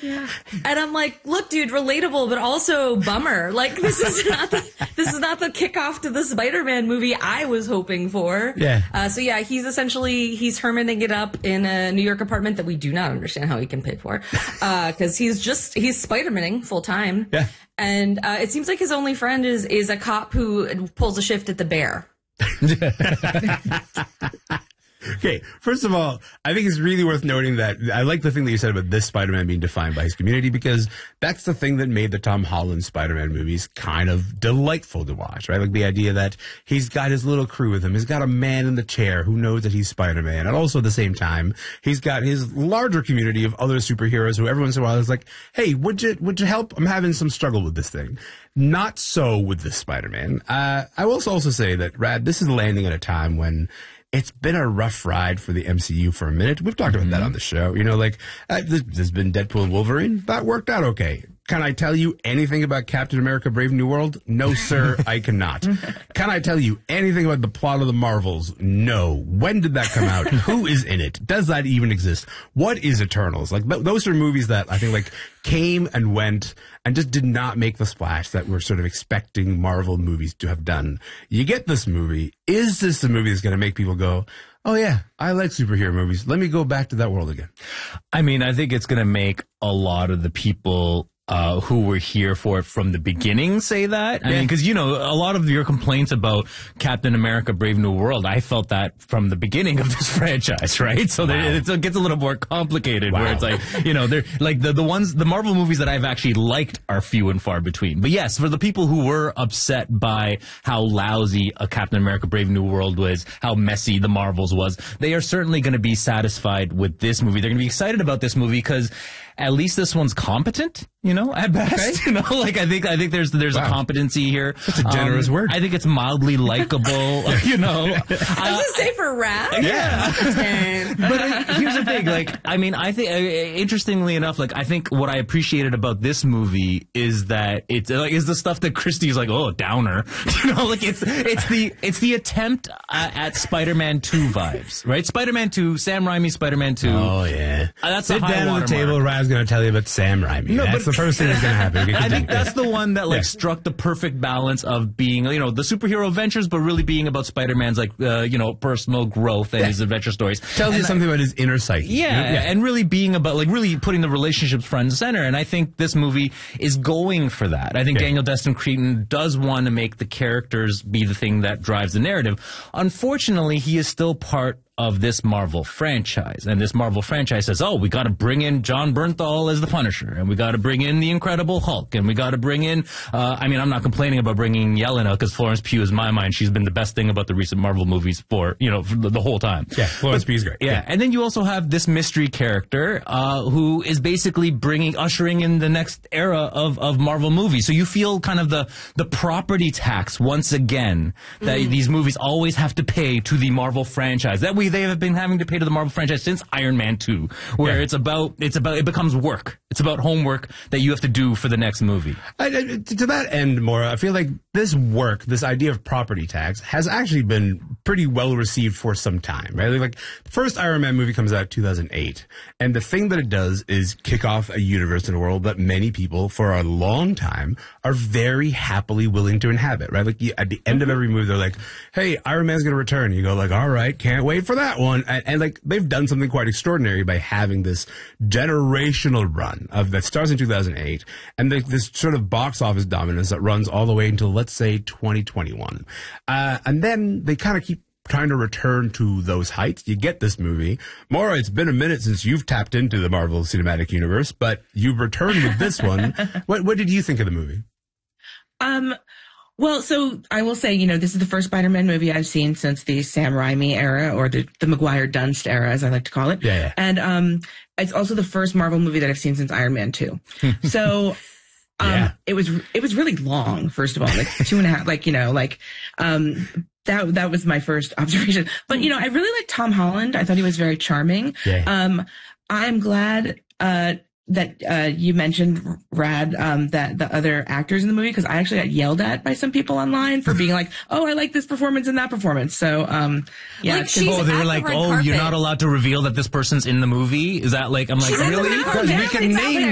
Yeah. And I'm like, look, dude, relatable, but also bummer. Like, this is not the kickoff to the Spider-Man movie I was hoping for. Yeah. So yeah, he's hermaning it up in a New York apartment that we do not understand how he can pay for. Cause he's Spider-Maning full time. Yeah. And, it seems like his only friend is a cop who pulls a shift at the Bear. Okay, first of all, I think it's really worth noting that I like the thing that you said about this Spider-Man being defined by his community, because that's the thing that made the Tom Holland Spider-Man movies kind of delightful to watch, right? Like the idea that he's got his little crew with him. He's got a man in the chair who knows that he's Spider-Man. And also at the same time, he's got his larger community of other superheroes who every once in a while is like, hey, would you help? I'm having some struggle with this thing. Not so with this Spider-Man. I will also say that, Rad, this is landing at a time when it's been a rough ride for the MCU for a minute. We've talked about that on the show. You know, like, there's been Deadpool and Wolverine. That worked out okay. Can I tell you anything about Captain America Brave New World? No, sir, I cannot. Can I tell you anything about the plot of the Marvels? No. When did that come out? Who is in it? Does that even exist? What is Eternals? Like, those are movies that I think, like, came and went and just did not make the splash that we're sort of expecting Marvel movies to have done. You get this movie. Is this a movie that's going to make people go, oh yeah, I like superhero movies. Let me go back to that world again? I mean, I think it's going to make a lot of the people who were here for it from the beginning say that. I mean, because, you know, a lot of your complaints about Captain America Brave New World, I felt that from the beginning of this franchise, right? So it gets a little more complicated where it's like, you know, they're like the Marvel movies that I've actually liked are few and far between. But yes, for the people who were upset by how lousy a Captain America Brave New World was, how messy the Marvels was, they are certainly going to be satisfied with this movie. They're going to be excited about this movie because at least this one's competent, you know, at best. Okay. You know, like I think there's a competency here. That's a generous word. I think it's mildly likable, you know. I was gonna say for Rad. Yeah. But here's the thing, like, I mean, I think interestingly enough, like, I think what I appreciated about this movie is that it's like is the stuff that Christie's like, oh, downer, you know, like it's the attempt at Spider-Man 2 vibes, right? Spider-Man 2, Sam Raimi's Spider-Man 2. Oh yeah, that's sit down at the table. Rad's going to tell you about Sam Raimi. No, that's the first thing that's going to happen. I think that's the one that struck the perfect balance of being, you know, the superhero adventures, but really being about Spider-Man's like you know, personal growth and his adventure stories. Tells you something about his inner psyche. Yeah, and really being about like really putting the relationships front and center. And I think this movie is going for that. I think Daniel Destin Cretton does want to make the characters be the thing that drives the narrative. Unfortunately, he is still part of this Marvel franchise. And this Marvel franchise says, oh, we got to bring in John Bernthal as the Punisher, and we got to bring in the Incredible Hulk, and we got to bring in, I mean, I'm not complaining about bringing Yelena, because Florence Pugh is my mind. She's been the best thing about the recent Marvel movies for, you know, for the whole time. Yeah, Florence Pugh is great. Yeah. And then you also have this mystery character, who is basically ushering in the next era of Marvel movies. So you feel kind of the property tax once again that these movies always have to pay to the Marvel franchise. They have been having to pay to the Marvel franchise since Iron Man 2, where it becomes work. It's about homework that you have to do for the next movie. To that end, Maura, I feel like this idea of property tax has actually been pretty well received for some time, right? Like, the first Iron Man movie comes out in 2008, and the thing that it does is kick off a universe and a world that many people, for a long time, are very happily willing to inhabit, right? Like, at the end of every movie, they're like, hey, Iron Man's gonna return. You go like, all right, can't wait for that one. And like, they've done something quite extraordinary by having this generational run that starts in 2008, and this sort of box office dominance that runs all the way until, let's say, 2021. And then they kind of keep trying to return to those heights. You get this movie. Maura, it's been a minute since you've tapped into the Marvel Cinematic Universe, but you've returned with this one. What did you think of the movie? Well, so I will say, you know, this is the first Spider-Man movie I've seen since the Sam Raimi era, or the Maguire Dunst era, as I like to call it. Yeah. And it's also the first Marvel movie that I've seen since Iron Man 2. So it was really long, first of all, like 2.5, like, you know, like that was my first observation. But, you know, I really liked Tom Holland. I thought he was very charming. Yeah. I'm glad that you mentioned, Rad, that the other actors in the movie, because I actually got yelled at by some people online for being like, oh, I like this performance and that performance. So, yeah. Like, she's they were at like, the red oh, carpet. you're not allowed to reveal that this person's in the movie? Is that like, I'm like, She's at the really? red carpet. Because we can name